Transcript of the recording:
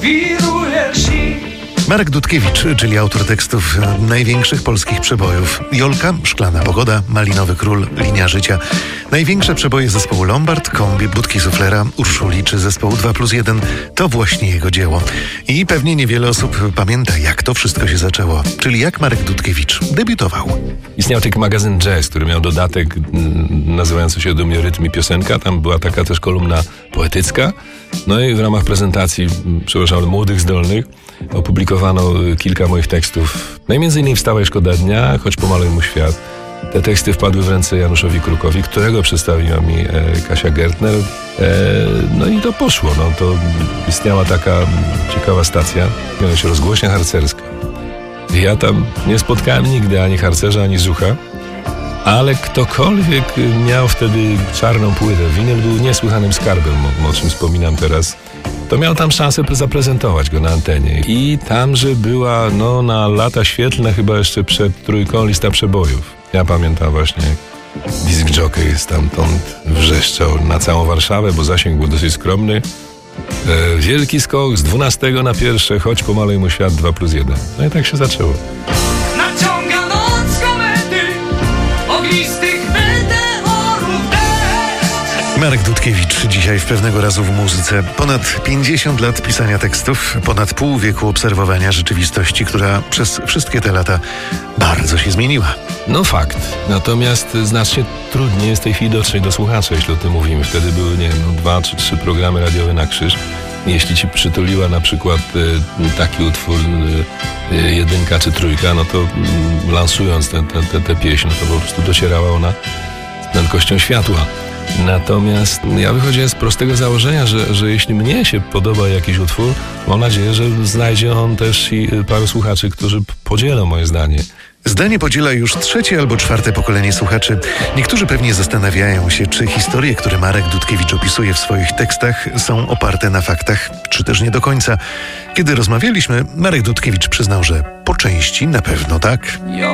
Marek Dudkiewicz, czyli autor tekstów największych polskich przebojów. Jolka, Szklana pogoda, Malinowy król, Linia życia. Największe przeboje zespołu Lombard, Kombi, Budki Suflera, Urszuli czy zespołu 2+1 to właśnie jego dzieło. I pewnie niewiele osób pamięta, jak to wszystko się zaczęło, czyli jak Marek Dudkiewicz debiutował. Istniał taki magazyn Jazz, który miał dodatek nazywający się Do mnie rytm i piosenka. Tam była taka też kolumna poetycka. No i w ramach prezentacji, przepraszam, młodych zdolnych opublikowano kilka moich tekstów. No i między innymi Wstawaj, szkoda dnia, Choć pomaluj mu świat. Te teksty wpadły w ręce Januszowi Krukowi, którego przedstawiła mi Kasia Gertner. No i to poszło. No, to istniała taka ciekawa stacja, miała się Rozgłośnia Harcerska. Ja tam nie spotkałem nigdy ani harcerza, ani zucha, ale ktokolwiek miał wtedy czarną płytę, winyl był niesłychanym skarbem, o czym wspominam teraz, to miał tam szansę zaprezentować go na antenie. I tam, że była na lata świetlne, chyba jeszcze przed trójką lista przebojów. Ja pamiętam właśnie, jak disc jockey stamtąd wrzeszczał na całą Warszawę, bo zasięg był dosyć skromny. Wielki skok z 12 na pierwsze, Choć pomaluj mu świat 2+1. No i tak się zaczęło. Naciąga noc komety, ognistych meteorów deszcz. Marek Dudkiewicz dzisiaj w Pewnego razu w muzyce. Ponad 50 lat pisania tekstów, ponad pół wieku obserwowania rzeczywistości, która przez wszystkie te lata bardzo się zmieniła. No fakt. Natomiast znacznie trudniej jest w tej chwili dotrzeć do słuchacza, jeśli o tym mówimy. Wtedy były, 2 czy 3 programy radiowe na krzyż. Jeśli ci przytuliła na przykład taki utwór 1 czy 3, no to lansując tę pieśń, to po prostu docierała ona z prędkością światła. Natomiast ja wychodziłem z prostego założenia, że jeśli mnie się podoba jakiś utwór, mam nadzieję, że znajdzie on też i paru słuchaczy, którzy podzielą moje zdanie. Zdanie podziela już 3. albo 4. pokolenie słuchaczy. Niektórzy pewnie zastanawiają się, czy historie, które Marek Dudkiewicz opisuje w swoich tekstach, są oparte na faktach, czy też nie do końca. Kiedy rozmawialiśmy, Marek Dudkiewicz przyznał, że po części na pewno tak.